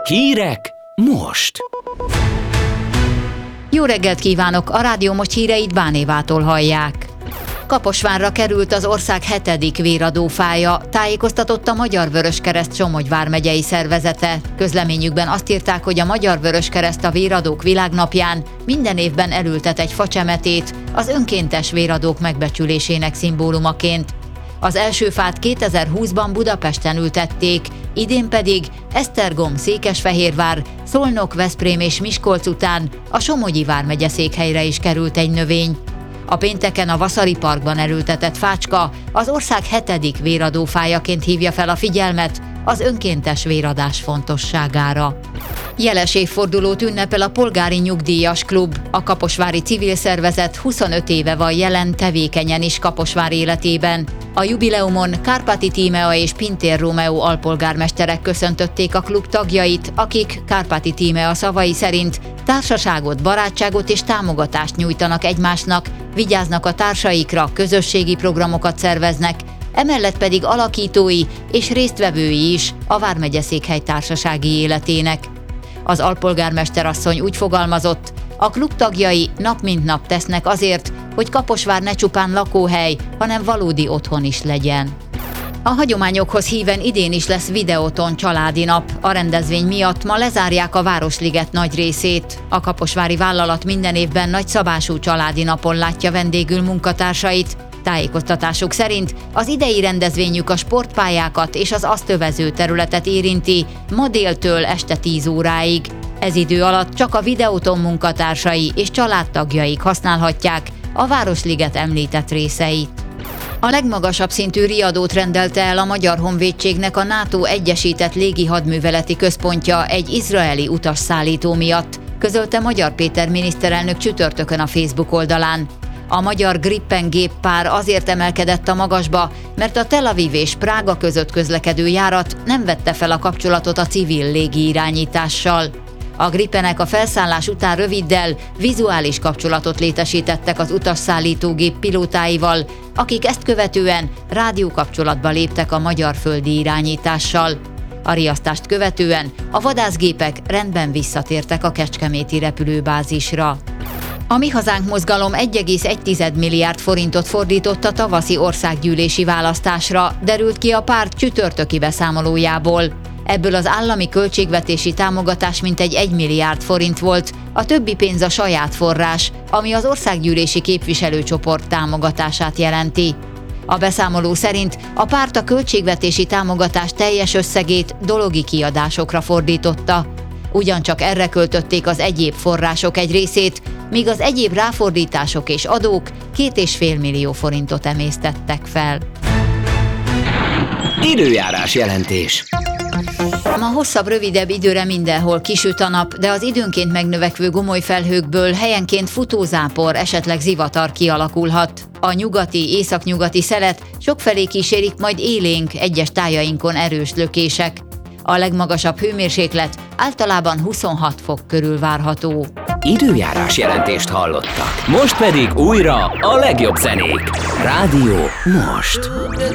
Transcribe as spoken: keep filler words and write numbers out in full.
Hírek most! Jó reggelt kívánok! A Rádió Most híreit Bánévától hallják. Kaposvárra került az ország hetedik véradófája, tájékoztatott a Magyar Vöröskereszt Somogy vármegyei szervezete. Közleményükben azt írták, hogy a Magyar Vöröskereszt a Véradók Világnapján minden évben elültet egy facsemetét az önkéntes véradók megbecsülésének szimbólumaként. Az első fát kétezer-húszban Budapesten ültették, idén pedig Esztergom, Székesfehérvár, Szolnok, Veszprém és Miskolc után a Somogyi vármegye székhelyre is került egy növény. A pénteken a Vaszari parkban elültetett fácska az ország hetedik véradófájaként hívja fel a figyelmet az önkéntes véradás fontosságára. Jeles évfordulót ünnepel a Polgári Nyugdíjas Klub. A kaposvári civil szervezet huszonöt éve van jelen tevékenyen is Kaposvár életében. A jubileumon Kárpáti Tímea és Pintér Rómeó alpolgármesterek köszöntötték a klub tagjait, akik Kárpáti Tímea szavai szerint társaságot, barátságot és támogatást nyújtanak egymásnak, vigyáznak a társaikra, közösségi programokat szerveznek, emellett pedig alakítói és résztvevői is a vármegyeszékhely társasági életének. Az alpolgármester asszony úgy fogalmazott, a klub tagjai nap mint nap tesznek azért, hogy Kaposvár ne csupán lakóhely, hanem valódi otthon is legyen. A hagyományokhoz híven idén is lesz videóton családi nap. A rendezvény miatt ma lezárják a Városliget nagy részét. A kaposvári vállalat minden évben nagyszabású családi napon látja vendégül munkatársait. Tájékoztatásuk szerint az idei rendezvényük a sportpályákat és az azt övező területet érinti ma déltől este tíz óráig. Ez idő alatt csak a videóton munkatársai és családtagjaik használhatják a Városliget említett részeit. A legmagasabb szintű riadót rendelte el a Magyar Honvédségnek a NATO Egyesített Légihadműveleti Központja egy izraeli utasszállító miatt, közölte Magyar Péter miniszterelnök csütörtökön a Facebook oldalán. A magyar Gripen géppár azért emelkedett a magasba, mert a Tel Aviv és Prága között közlekedő járat nem vette fel a kapcsolatot a civil légiirányítással. A Gripenek a felszállás után röviddel vizuális kapcsolatot létesítettek az utasszállítógép pilótáival, akik ezt követően rádiókapcsolatba léptek a magyar földi irányítással. A riasztást követően a vadászgépek rendben visszatértek a kecskeméti repülőbázisra. A Mi Hazánk mozgalom egy egész egy milliárd forintot fordított a tavaszi országgyűlési választásra, derült ki a párt csütörtöki beszámolójából. Ebből az állami költségvetési támogatás mintegy egy milliárd forint volt, a többi pénz a saját forrás, ami az országgyűlési képviselőcsoport támogatását jelenti. A beszámoló szerint a párt a költségvetési támogatás teljes összegét dologi kiadásokra fordította. Ugyancsak erre költötték az egyéb források egy részét, míg az egyéb ráfordítások és adók két és fél millió forintot emésztettek fel. Időjárás jelentés. Ma hosszabb, rövidebb időre mindenhol kisüt a nap, de az időnként megnövekvő gomoly felhőkből helyenként futózápor, esetleg zivatar kialakulhat. A nyugati, északnyugati szelet sokfelé kísérik majd élénk, egyes tájainkon erős lökések. A legmagasabb hőmérséklet általában huszonhat fok körül várható. Időjárás jelentést hallottak. Most pedig újra a legjobb zenék. Rádió Most.